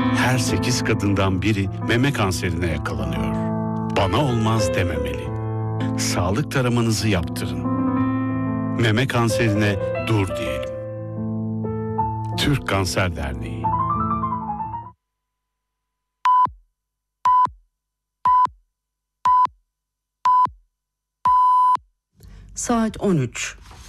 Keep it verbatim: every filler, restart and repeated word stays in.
Her sekiz kadından biri meme kanserine yakalanıyor. Bana olmaz dememeli. Sağlık taramanızı yaptırın. Meme kanserine dur diyelim. Türk Kanser Derneği. Saat on üç.